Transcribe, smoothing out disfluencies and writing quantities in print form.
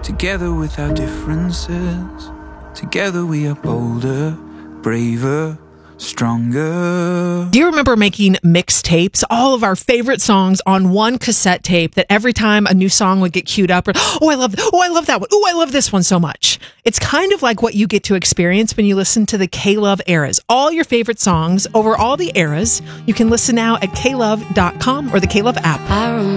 Together with our differences, together we are bolder, braver, stronger. Do you remember making mixtapes? All of our favorite songs on one cassette tape that every time a new song would get queued up, I love that one. Oh, I love this one so much. It's kind of like what you get to experience when you listen to the K-Love eras. All your favorite songs over all the eras. You can listen now at klove.com or the K-Love app.